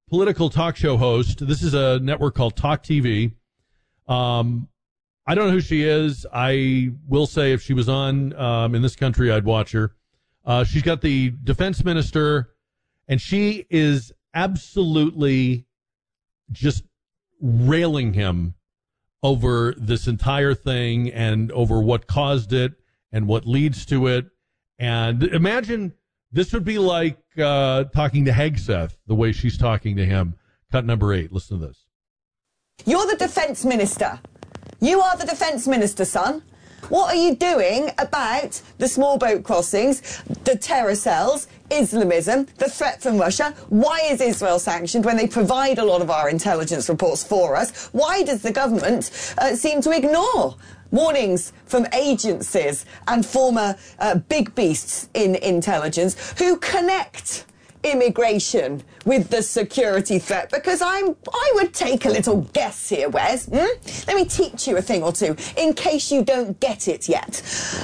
political talk show host. This is a network called Talk TV. I don't know who she is. I will say if she was on in this country, I'd watch her. She's got the defense minister, and she is absolutely just railing him over this entire thing and over what caused it and what leads to it. And imagine this would be like talking to Hegseth, the way she's talking to him. Cut number 8. Listen to this. You're the defense minister. You are the defense minister, son. What are you doing about the small boat crossings, the terror cells, Islamism, the threat from Russia? Why is Israel sanctioned when they provide a lot of our intelligence reports for us? Why does the government seem to ignore warnings from agencies and former big beasts in intelligence who connect immigration with the security threat? Because I would take a little guess here, Wes. Let me teach you a thing or two in case you don't get it yet.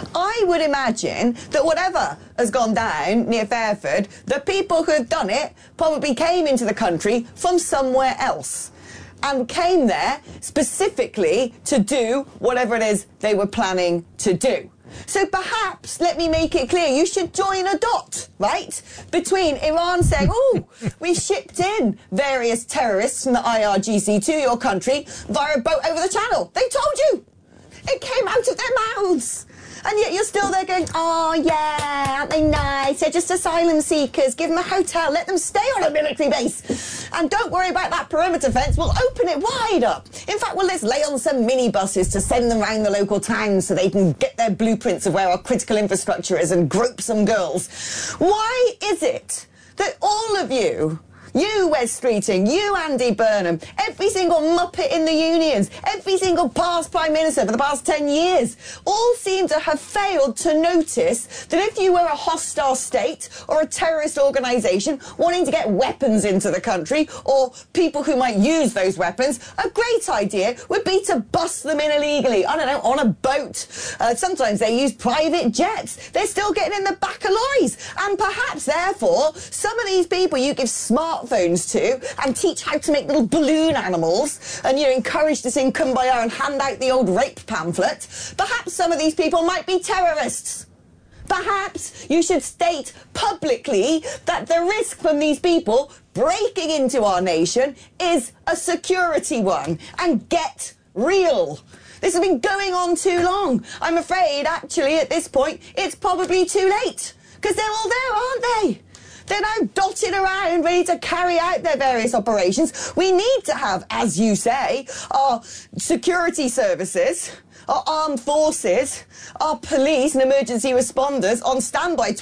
I would imagine that whatever has gone down near Fairford, the people who have done it probably came into the country from somewhere else and came there specifically to do whatever it is they were planning to do. So perhaps, let me make it clear, you should join a dot, right, between Iran saying, oh, we shipped in various terrorists from the IRGC to your country via a boat over the channel. They told you. It came out of their mouths. And yet you're still there going, oh, yeah, aren't they nice? They're just asylum seekers. Give them a hotel. Let them stay on a military base. And don't worry about that perimeter fence. We'll open it wide up. In fact, well, let's lay on some minibuses to send them around the local towns so they can get their blueprints of where our critical infrastructure is and grope some girls. Why is it that all of you, Wes Streeting, you, Andy Burnham, every single muppet in the unions, every single past Prime Minister for the past 10 years, all seem to have failed to notice that if you were a hostile state or a terrorist organisation wanting to get weapons into the country, or people who might use those weapons, a great idea would be to bust them in illegally, I don't know, on a boat. Sometimes they use private jets. They're still getting in the back of lorries. And perhaps, therefore, some of these people you give smartphones to and teach how to make little balloon animals and, encourage to sing Kumbaya and hand out the old rape pamphlet. Perhaps some of these people might be terrorists. Perhaps you should state publicly that the risk from these people breaking into our nation is a security one, and get real. This has been going on too long. I'm afraid, actually, at this point, it's probably too late, because they're all there, aren't they? They're now dotted around, ready to carry out their various operations. We need to have, as you say, our security services, our armed forces, our police and emergency responders on standby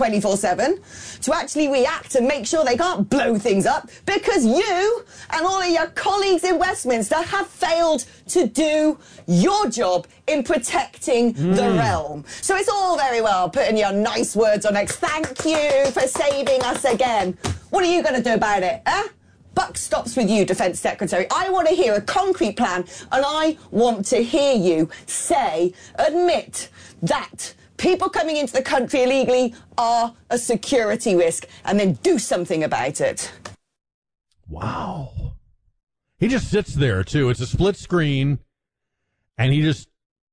24/7 to actually react and make sure they can't blow things up, because you and all of your colleagues in Westminster have failed to do your job in protecting the realm. So it's all very well putting your nice words on X. Thank you for saving us again. What are you going to do about it, eh? Buck stops with you, Defence Secretary. I want to hear a concrete plan, and I want to hear you admit that people coming into the country illegally are a security risk, and then do something about it. Wow. He just sits there, too. It's a split screen, and he just...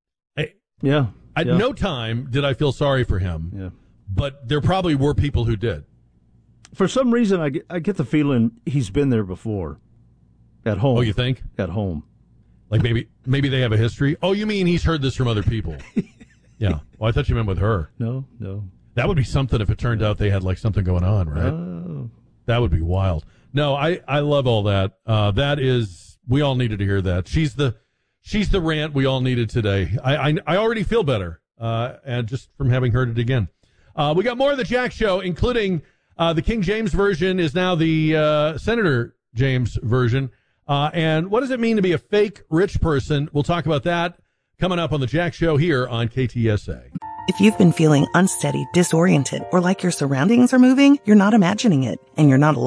At no time did I feel sorry for him, but there probably were people who did. For some reason, I get the feeling he's been there before, at home. Oh, you think? At home. Like maybe they have a history? Oh, you mean he's heard this from other people? Yeah. Well, I thought you meant with her. No. That would be something if it turned out they had like something going on, right? Oh. That would be wild. No, I love all that. That is, we all needed to hear that. She's the rant we all needed today. I already feel better, and just from having heard it again. We got more of the Jack Show, including the King James version is now the Senator James version. And what does it mean to be a fake rich person? We'll talk about that coming up on the Jack Show here on KTSA. If you've been feeling unsteady, disoriented, or like your surroundings are moving, you're not imagining it, and you're not alone.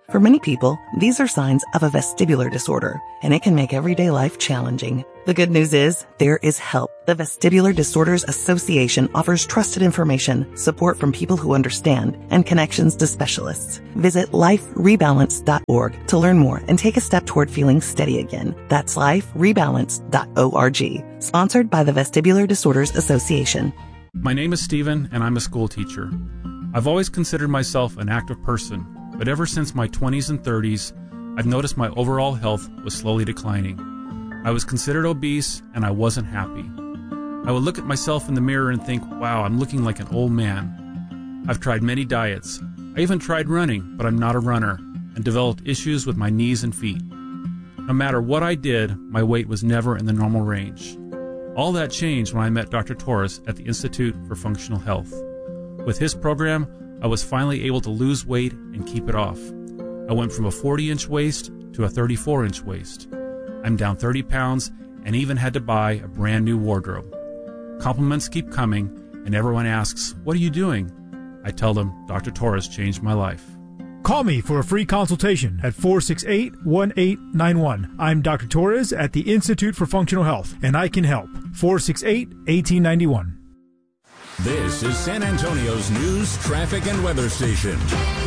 For many people, these are signs of a vestibular disorder, and it can make everyday life challenging. The good news is, there is help. The Vestibular Disorders Association offers trusted information, support from people who understand, and connections to specialists. Visit liferebalance.org to learn more and take a step toward feeling steady again. That's liferebalance.org. Sponsored by the Vestibular Disorders Association. My name is Stephen, and I'm a school teacher. I've always considered myself an active person, but ever since my 20s and 30s, I've noticed my overall health was slowly declining. I was considered obese, and I wasn't happy. I would look at myself in the mirror and think, wow, I'm looking like an old man. I've tried many diets. I even tried running, but I'm not a runner, and developed issues with my knees and feet. No matter what I did, my weight was never in the normal range. All that changed when I met Dr. Torres at the Institute for Functional Health. With his program, I was finally able to lose weight and keep it off. I went from a 40-inch waist to a 34-inch waist. I'm down 30 pounds and even had to buy a brand new wardrobe. Compliments keep coming, and everyone asks, "What are you doing?" I tell them, Dr. Torres changed my life. Call me for a free consultation at 468-1891. I'm Dr. Torres at the Institute for Functional Health, and I can help. 468-1891. This is San Antonio's news, traffic, and weather station.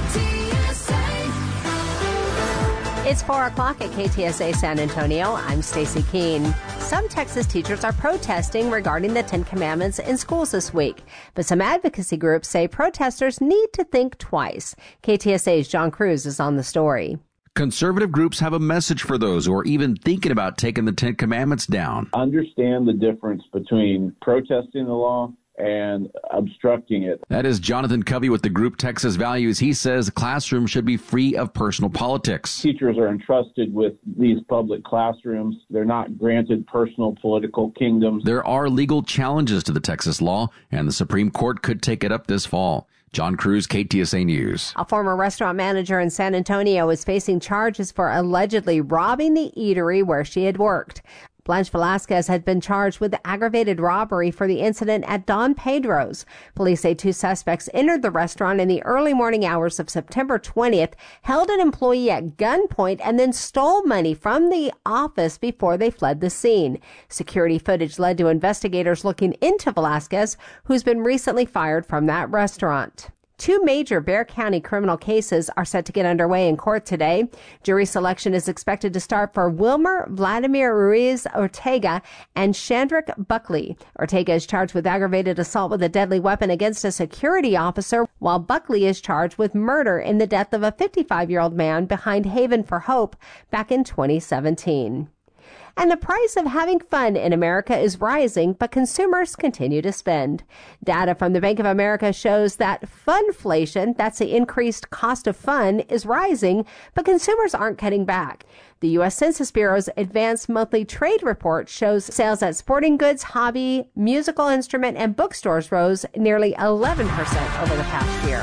It's 4 o'clock at KTSA San Antonio. I'm Stacy Keene. Some Texas teachers are protesting regarding the Ten Commandments in schools this week, but some advocacy groups say protesters need to think twice. KTSA's John Cruz is on the story. Conservative groups have a message for those who are even thinking about taking the Ten Commandments down. Understand the difference between protesting the law and obstructing it. That is Jonathan Covey with the group Texas Values. He says classrooms should be free of personal politics. Teachers are entrusted with these public classrooms. They're not granted personal political kingdoms. There are legal challenges to the Texas law, and the Supreme Court could take it up this fall. John Cruz, KTSA News. A former restaurant manager in San Antonio is facing charges for allegedly robbing the eatery where she had worked. Blanche Velasquez had been charged with aggravated robbery for the incident at Don Pedro's. Police say two suspects entered the restaurant in the early morning hours of September 20th, held an employee at gunpoint, and then stole money from the office before they fled the scene. Security footage led to investigators looking into Velasquez, who's been recently fired from that restaurant. Two major Bexar County criminal cases are set to get underway in court today. Jury selection is expected to start for Wilmer Vladimir Ruiz Ortega and Shandrick Buckley. Ortega is charged with aggravated assault with a deadly weapon against a security officer, while Buckley is charged with murder in the death of a 55-year-old man behind Haven for Hope back in 2017. And the price of having fun in America is rising, but consumers continue to spend. Data from the Bank of America shows that funflation, that's the increased cost of fun, is rising, but consumers aren't cutting back. The U.S. Census Bureau's advanced monthly trade report shows sales at sporting goods, hobby, musical instrument, and bookstores rose nearly 11% over the past year.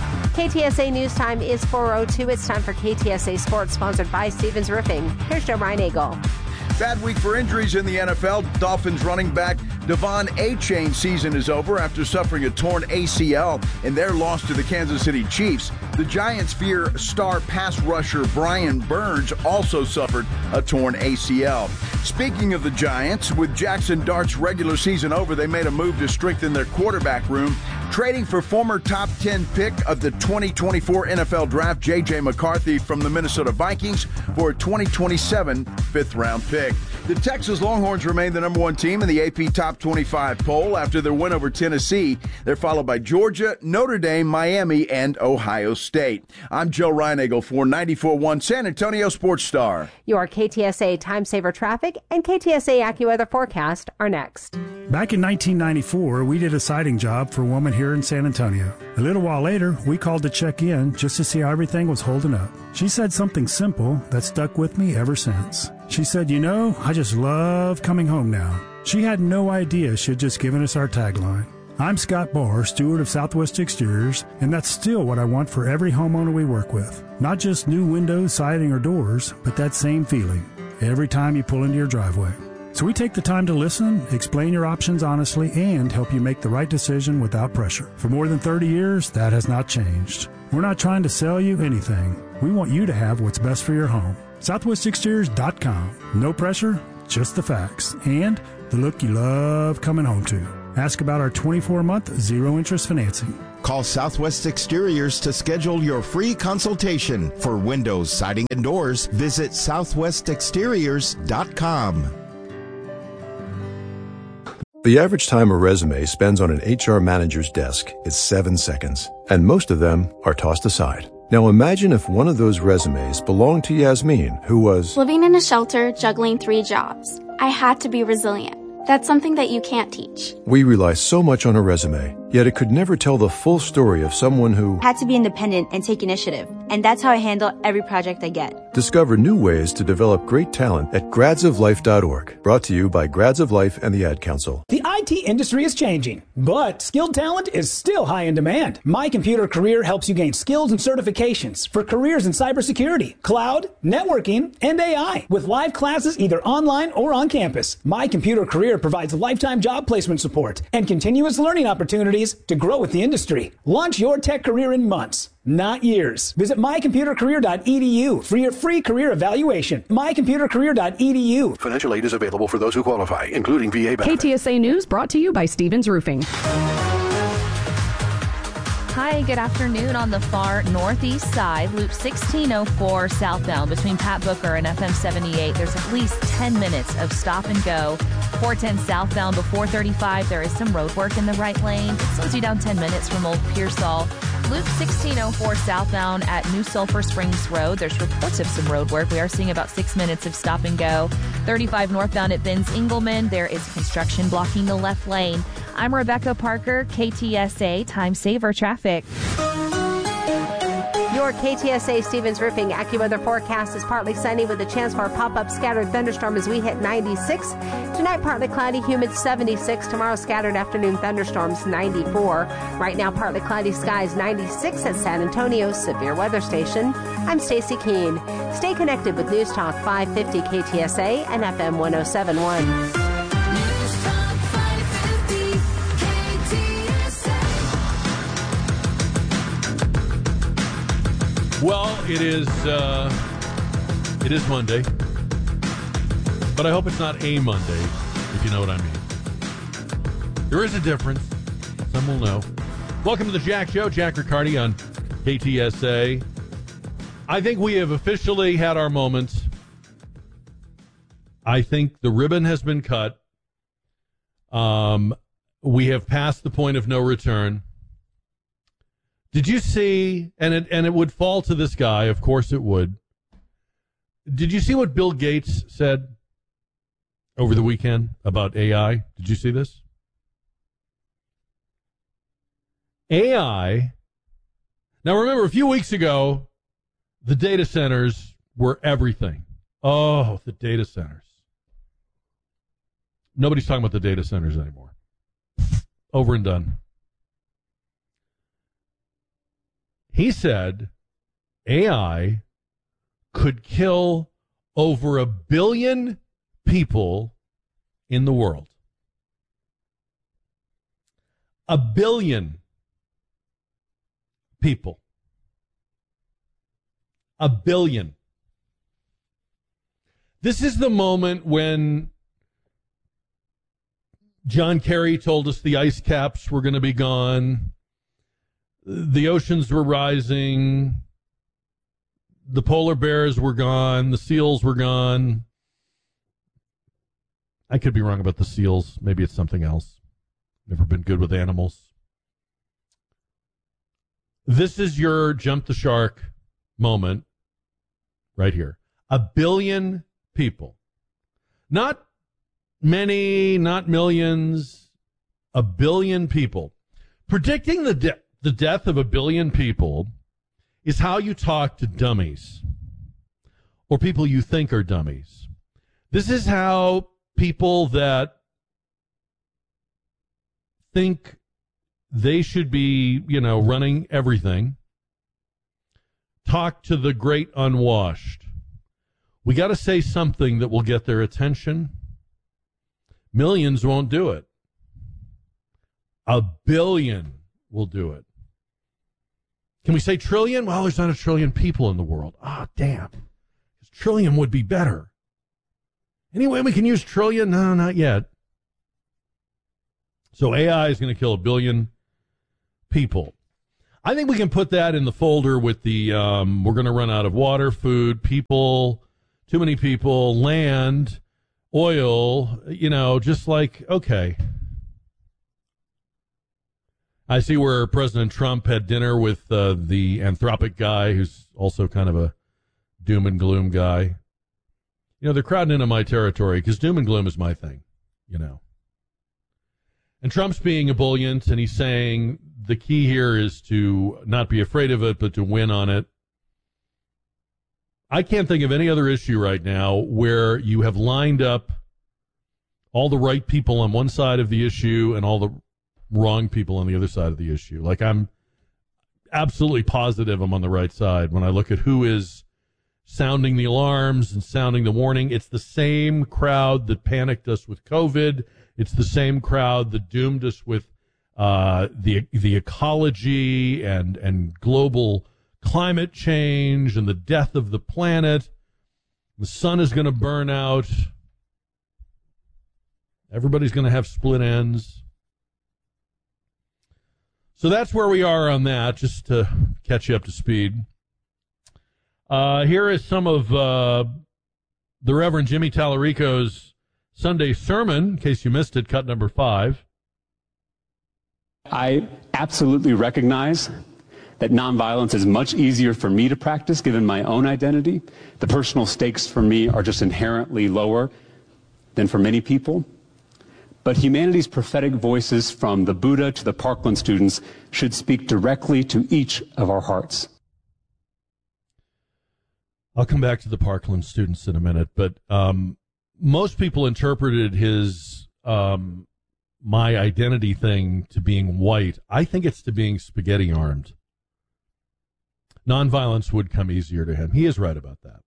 KTSA News Time is 4:02. It's time for KTSA Sports, sponsored by Stevens Roofing. Here's Joe Reinagle. Bad week for injuries in the NFL. Dolphins running back Devon Achane season is over after suffering a torn ACL in their loss to the Kansas City Chiefs. The Giants fear star pass rusher Brian Burns also suffered a torn ACL. Speaking of the Giants, with Jackson Dart's regular season over, they made a move to strengthen their quarterback room, trading for former top 10 pick of the 2024 NFL Draft, J.J. McCarthy from the Minnesota Vikings, for a 2027 fifth-round pick. The Texas Longhorns remain the number one team in the AP Top 25 poll after their win over Tennessee. They're followed by Georgia, Notre Dame, Miami, and Ohio State. I'm Joe Reinagle for 94.1 San Antonio Sports Star. Your KTSA Time Saver Traffic and KTSA AccuWeather forecast are next. Back in 1994, we did a siding job for a woman here in San Antonio. A little while later, we called to check in just to see how everything was holding up. She said something simple that stuck with me ever since. She said, "You know, I just love coming home now." She had no idea she had just given us our tagline. I'm Scott Barr, steward of Southwest Exteriors, and that's still what I want for every homeowner we work with. Not just new windows, siding, or doors, but that same feeling every time you pull into your driveway. So we take the time to listen, explain your options honestly, and help you make the right decision without pressure. For more than 30 years, that has not changed. We're not trying to sell you anything. We want you to have what's best for your home. SouthwestExteriors.com. No pressure, just the facts. And the look you love coming home to. Ask about our 24-month zero-interest financing. Call Southwest Exteriors to schedule your free consultation. For windows, siding, and doors, visit southwestexteriors.com. The average time a resume spends on an HR manager's desk is 7 seconds, and most of them are tossed aside. Now imagine if one of those resumes belonged to Yasmin, who was living in a shelter, juggling 3 jobs. I had to be resilient. That's something that you can't teach. We rely so much on a resume, yet it could never tell the full story of someone who had to be independent and take initiative. And that's how I handle every project I get. Discover new ways to develop great talent at gradsoflife.org. Brought to you by Grads of Life and the Ad Council. The IT industry is changing, but skilled talent is still high in demand. My Computer Career helps you gain skills and certifications for careers in cybersecurity, cloud, networking, and AI, with live classes either online or on campus. My Computer Career provides lifetime job placement support and continuous learning opportunities to grow with the industry. Launch your tech career in months, not years. Visit mycomputercareer.edu for your free career evaluation. mycomputercareer.edu. Financial aid is available for those who qualify, including VA benefits. KTSA News brought to you by Stevens Roofing. Hi, good afternoon. On the far northeast side, Loop 1604 southbound between Pat Booker and FM 78. There's at least 10 minutes of stop and go. 410 southbound before 35. There is some road work in the right lane. It slows you down 10 minutes from Old Pearsall. Loop 1604 southbound at New Sulphur Springs Road. There's reports of some road work. We are seeing about 6 minutes of stop and go. 35 northbound at Ben's Engelman. There is construction blocking the left lane. I'm Rebecca Parker, KTSA Time Saver Traffic. Your KTSA Stevens Roofing AccuWeather forecast is partly sunny with a chance for a pop-up scattered thunderstorm as we hit 96. Tonight, partly cloudy, humid 76. Tomorrow, scattered afternoon thunderstorms 94. Right now, partly cloudy skies 96 at San Antonio's severe weather station. I'm Stacy Keene. Stay connected with News Talk 550 KTSA and FM 1071. Well, it is Monday, but I hope it's not a Monday, if you know what I mean. There is a difference. Some will know. Welcome to the Jack Show. Jack Riccardi on KTSA. I think we have officially had our moments. I think the ribbon has been cut. We have passed the point of no return. Did you see, and it would fall to this guy, of course it would. Did you see what Bill Gates said over the weekend about AI? Did you see this? AI, now remember a few weeks ago, the data centers were everything. Oh, the data centers. Nobody's talking about the data centers anymore. Over and done. He said AI could kill over 1 billion people in the world. 1 billion people. 1 billion. This is the moment when John Kerry told us the ice caps were going to be gone. The oceans were rising. The polar bears were gone. The seals were gone. I could be wrong about the seals. Maybe it's something else. Never been good with animals. This is your jump the shark moment right here. 1 billion people. Not many, not millions. 1 billion people. Predicting the death of 1 billion people is how you talk to dummies or people you think are dummies. This is how people that think they should be, running everything talk to the great unwashed. We got to say something that will get their attention. Millions won't do it. 1 billion will do it. Can we say trillion? Well, there's not a trillion people in the world. Damn. Trillion would be better. Anyway, we can use trillion? No, not yet. So AI is going to kill 1 billion people. I think we can put that in the folder with the we're going to run out of water, food, people, too many people, land, oil, just like, okay. I see where President Trump had dinner with the Anthropic guy, who's also kind of a doom and gloom guy. They're crowding into my territory because doom and gloom is my thing, And Trump's being ebullient, and he's saying the key here is to not be afraid of it, but to win on it. I can't think of any other issue right now where you have lined up all the right people on one side of the issue and all the wrong people on the other side of the issue. Like, I'm absolutely positive I'm on the right side when I look at who is sounding the alarms and sounding the warning. It's the same crowd that panicked us with COVID. It's the same crowd that doomed us with the ecology and global climate change and the death of the planet. The sun is going to burn out. Everybody's going to have split ends. So that's where we are on that, just to catch you up to speed. Here is some of the Reverend Jimmy Tallarico's Sunday sermon, in case you missed it, cut number 5. I absolutely recognize that nonviolence is much easier for me to practice given my own identity. The personal stakes for me are just inherently lower than for many people. But humanity's prophetic voices from the Buddha to the Parkland students should speak directly to each of our hearts. I'll come back to the Parkland students in a minute, but most people interpreted his my identity thing to being white. I think it's to being spaghetti armed. Nonviolence would come easier to him. He is right about that.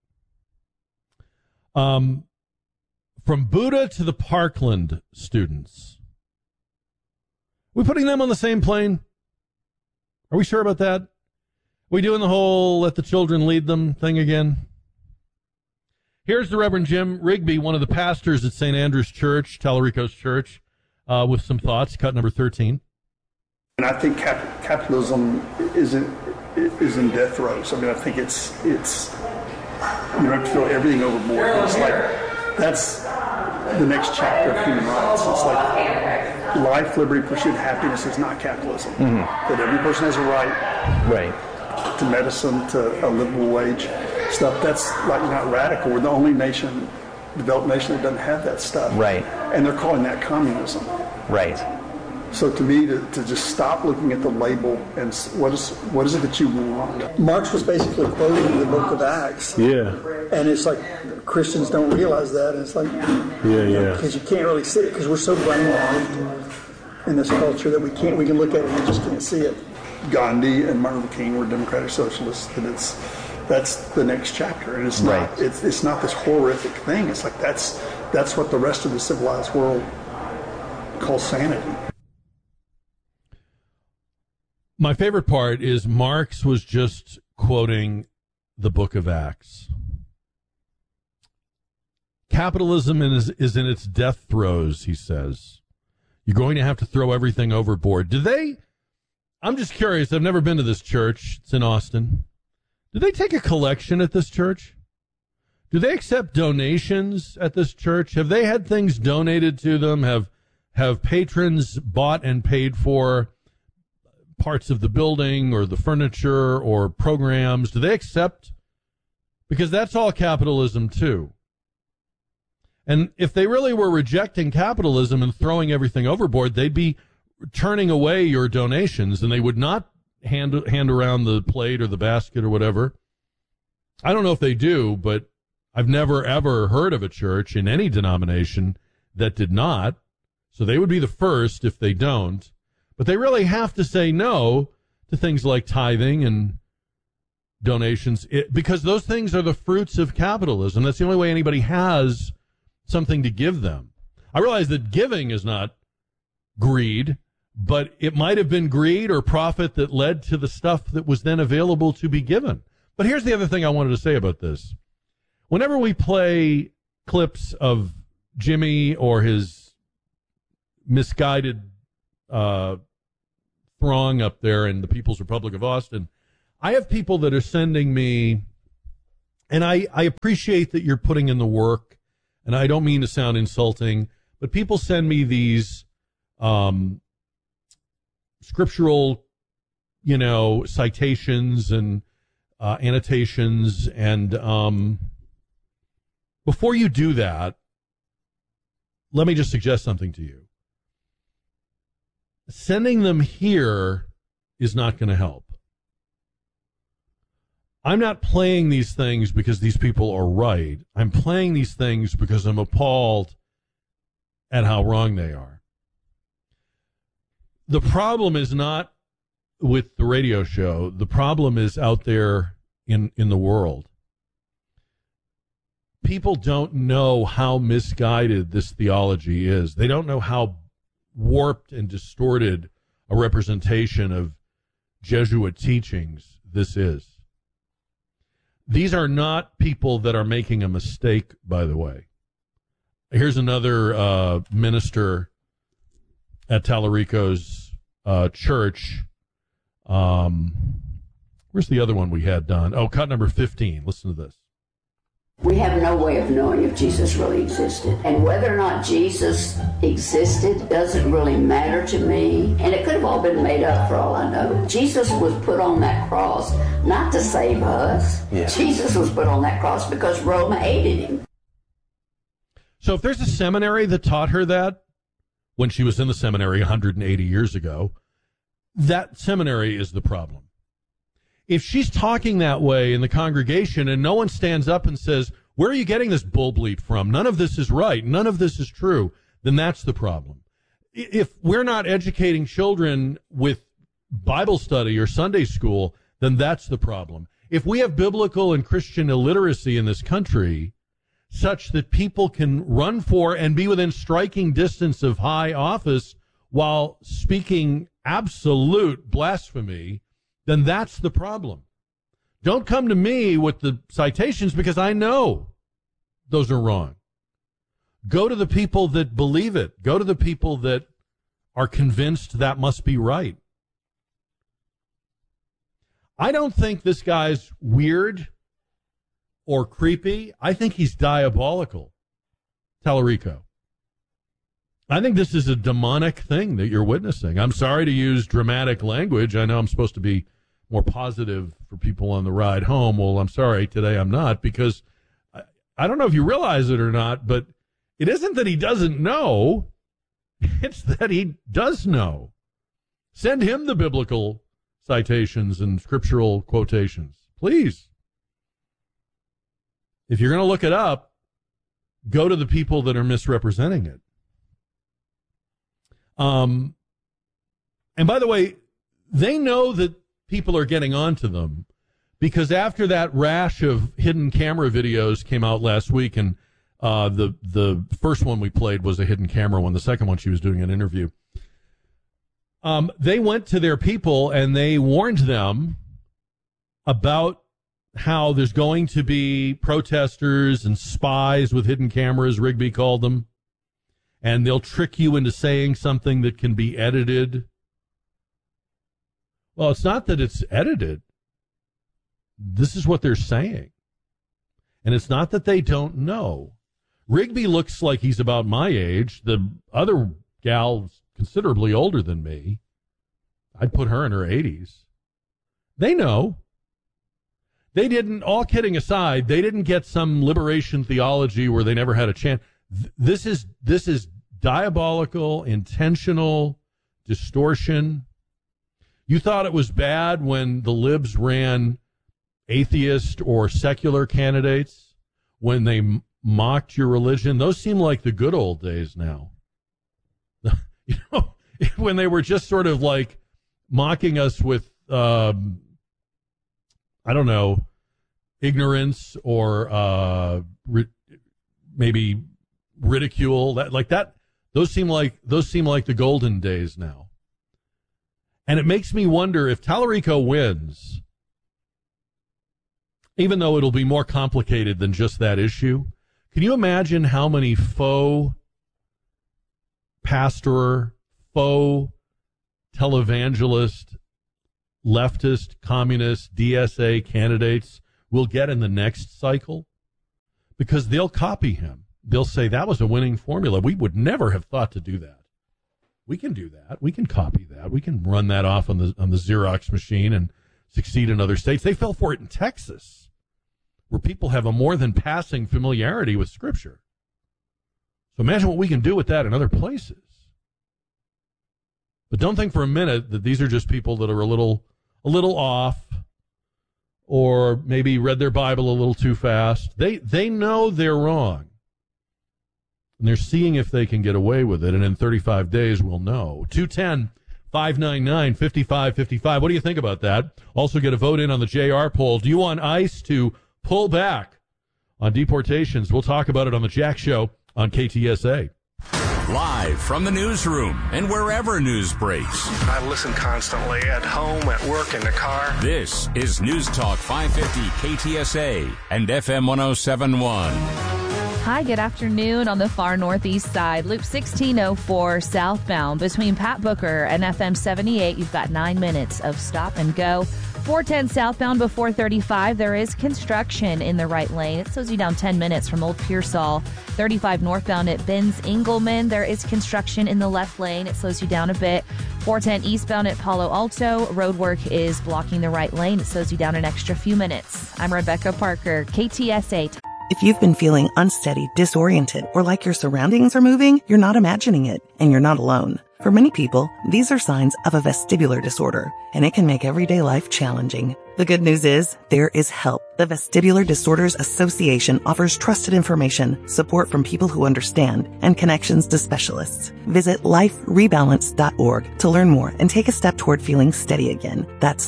From Buddha to the Parkland students. Are we putting them on the same plane? Are we sure about that? Are we doing the whole let the children lead them thing again? Here's the Reverend Jim Rigby, one of the pastors at St. Andrew's Church, Tallarico's church, with some thoughts, cut number 13. And I think capitalism is in death throes. I mean, I think it's you have to throw everything overboard. It's like that's the next chapter of human rights. It's like life, liberty, pursuit, happiness is not capitalism. Mm-hmm. That every person has a right to medicine, to a livable wage stuff. That's like not radical. We're the only developed nation that doesn't have that stuff. Right. And they're calling that communism. Right. So to me, to just stop looking at the label and what is it that you want? Marx was basically quoting the book of Acts. Yeah. And it's like Christians don't realize that. And it's like, because you can't really see it because we're so brainwashed in this culture that we can look at it and we just can't see it. Gandhi and Martin Luther King were democratic socialists, and that's the next chapter. And it's not it's not this horrific thing. It's like that's what the rest of the civilized world calls sanity. My favorite part is Marx was just quoting the book of Acts. Capitalism is in its death throes, he says. You're going to have to throw everything overboard. I'm just curious. I've never been to this church. It's in Austin. Do they take a collection at this church? Do they accept donations at this church? Have they had things donated to them? Have patrons bought and paid for parts of the building or the furniture or programs? Do they accept? Because that's all capitalism too. And if they really were rejecting capitalism and throwing everything overboard, they'd be turning away your donations and they would not hand around the plate or the basket or whatever. I don't know if they do, but I've never ever heard of a church in any denomination that did not. So they would be the first if they don't. But they really have to say no to things like tithing and donations because those things are the fruits of capitalism. That's the only way anybody has something to give them. I realize that giving is not greed, but it might have been greed or profit that led to the stuff that was then available to be given. But here's the other thing I wanted to say about this. Whenever we play clips of Jimmy or his misguided throng up there in the People's Republic of Austin, I have people that are sending me, and I appreciate that you're putting in the work, and I don't mean to sound insulting, but people send me these scriptural, citations and annotations, and before you do that, let me just suggest something to you. Sending them here is not going to help. I'm not playing these things because these people are right. I'm playing these things because I'm appalled at how wrong they are. The problem is not with the radio show. The problem is out there in the world. People don't know how misguided this theology is. They don't know how warped and distorted a representation of Jesuit teachings this is. These are not people that are making a mistake, by the way. Here's another minister at Tallarico's church. Where's the other one we had done? Oh, cut number 15. Listen to this. We have no way of knowing if Jesus really existed. And whether or not Jesus existed doesn't really matter to me. And it could have all been made up for all I know. Jesus was put on that cross not to save us. Yeah. Jesus was put on that cross because Rome hated him. So if there's a seminary that taught her that when she was in the seminary 180 years ago, that seminary is the problem. If she's talking that way in the congregation and no one stands up and says, where are you getting this bull bleat from? None of this is right. None of this is true. Then that's the problem. If we're not educating children with Bible study or Sunday school, then that's the problem. If we have biblical and Christian illiteracy in this country such that people can run for and be within striking distance of high office while speaking absolute blasphemy, then that's the problem. Don't come to me with the citations because I know those are wrong. Go to the people that believe it. Go to the people that are convinced that must be right. I don't think this guy's weird or creepy. I think he's diabolical. Tallarico. I think this is a demonic thing that you're witnessing. I'm sorry to use dramatic language. I know I'm supposed to be more positive for people on the ride home. Well, I'm sorry, today I'm not, because I don't know if you realize it or not, but it isn't that he doesn't know. It's that he does know. Send him the biblical citations and scriptural quotations, please. If you're going to look it up, go to the people that are misrepresenting it. And by the way, they know that people are getting onto them because after that rash of hidden camera videos came out last week, and the first one we played was a hidden camera one. The second one, she was doing an interview. They went to their people and they warned them about how there's going to be protesters and spies with hidden cameras, Rigby called them, and they'll trick you into saying something that can be edited. Well, it's not that it's edited. This is what they're saying. And it's not that they don't know. Rigby looks like he's about my age. The other gal's considerably older than me. I'd put her in her 80s. They know. They didn't, all kidding aside, they didn't get some liberation theology where they never had a chance. This is diabolical, intentional distortion. You thought it was bad when the libs ran atheist or secular candidates, when they mocked your religion. Those seem like the good old days now. You know, when they were just sort of like mocking us with, I don't know, ignorance or maybe ridicule. Those seem like the golden days now. And it makes me wonder if Tallarico wins, even though it'll be more complicated than just that issue. Can you imagine how many faux pastor, faux televangelist, leftist, communist, DSA candidates we'll get in the next cycle? Because they'll copy him. They'll say that was a winning formula. We would never have thought to do that. We can do that. We can copy that. We can run that off on the Xerox machine and succeed in other states. They fell for it in Texas, where people have a more than passing familiarity with Scripture. So imagine what we can do with that in other places. But don't think for a minute that these are just people that are a little off, or maybe read their Bible a little too fast. They know they're wrong. And they're seeing if they can get away with it. And in 35 days, we'll know. 210-599-5555. What do you think about that? Also get a vote in on the JR poll. Do you want ICE to pull back on deportations? We'll talk about it on the Jack Show on KTSA. Live from the newsroom and wherever news breaks. I listen constantly at home, at work, in the car. This is News Talk 550 KTSA and FM 107.1. Hi, good afternoon on the far northeast side. Loop 1604 southbound between Pat Booker and FM 78. You've got 9 minutes of stop and go. 410 southbound before 35. There is construction in the right lane. It slows you down 10 minutes from Old Pearsall. 35 northbound at Ben's Engelman. There is construction in the left lane. It slows you down a bit. 410 eastbound at Palo Alto. Roadwork is blocking the right lane. It slows you down an extra few minutes. I'm Rebecca Parker, KTSA. If you've been feeling unsteady, disoriented, or like your surroundings are moving, you're not imagining it, and you're not alone. For many people, these are signs of a vestibular disorder, and it can make everyday life challenging. The good news is, there is help. The Vestibular Disorders Association offers trusted information, support from people who understand, and connections to specialists. Visit liferebalance.org to learn more and take a step toward feeling steady again. That's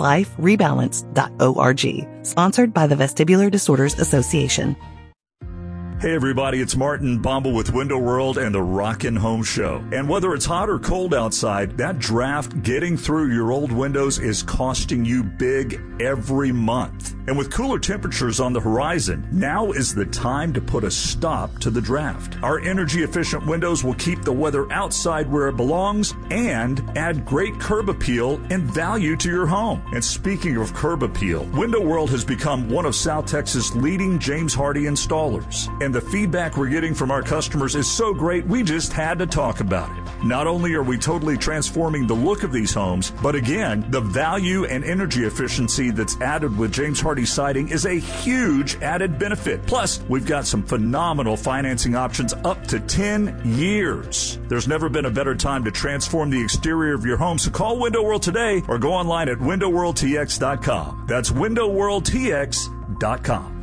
liferebalance.org. Sponsored by the Vestibular Disorders Association. Hey everybody, it's Martin Bombal with Window World and the Rockin' Home Show. And whether it's hot or cold outside, that draft getting through your old windows is costing you big every month. And with cooler temperatures on the horizon, now is the time to put a stop to the draft. Our energy-efficient windows will keep the weather outside where it belongs and add great curb appeal and value to your home. And speaking of curb appeal, Window World has become one of South Texas' leading James Hardie installers. And the feedback we're getting from our customers is so great, we just had to talk about it. Not only are we totally transforming the look of these homes, but again, the value and energy efficiency that's added with James Hardie siding is a huge added benefit. Plus, we've got some phenomenal financing options up to 10 years. There's never been a better time to transform the exterior of your home, so call Window World today or go online at windowworldtx.com. That's windowworldtx.com.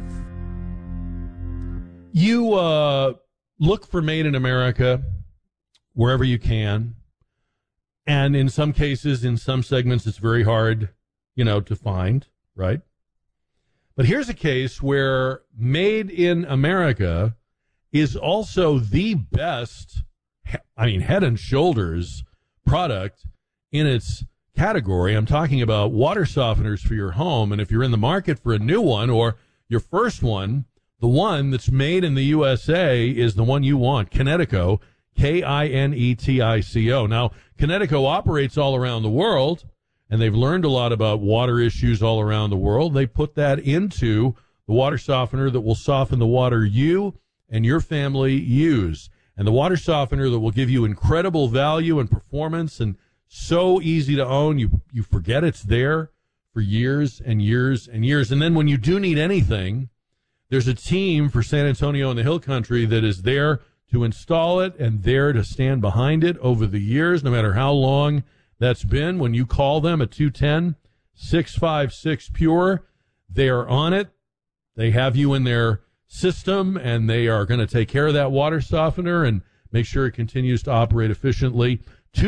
You look for Made in America wherever you can. And in some cases, in some segments, it's very hard, to find, right? But here's a case where Made in America is also the best, head and shoulders product in its category. I'm talking about water softeners for your home. And if you're in the market for a new one or your first one, the one that's made in the USA is the one you want, Kinetico, Kinetico. Now, Kinetico operates all around the world, and they've learned a lot about water issues all around the world. They put that into the water softener that will soften the water you and your family use, and the water softener that will give you incredible value and performance and so easy to own. You forget it's there for years and years and years. And then when you do need anything, there's a team for San Antonio and the Hill Country that is there to install it and there to stand behind it over the years, no matter how long that's been. When you call them at 210-656-PURE, they are on it. They have you in their system, and they are going to take care of that water softener and make sure it continues to operate efficiently.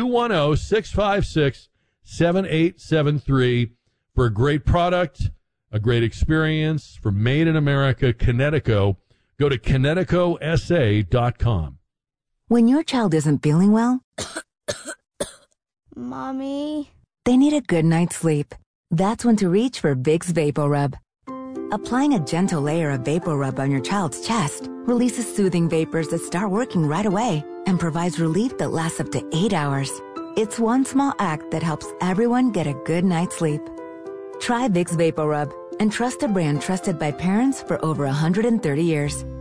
210-656-7873 for a great product, a great experience for Made in America, Kinetico. Go to KineticoSA.com. When your child isn't feeling well, Mommy, They need a good night's sleep. That's when to reach for Vicks VapoRub. Applying a gentle layer of VapoRub on your child's chest releases soothing vapors that start working right away and provides relief that lasts up to 8 hours. It's one small act that helps everyone get a good night's sleep. Try Vicks VapoRub and trust a brand trusted by parents for over 130 years.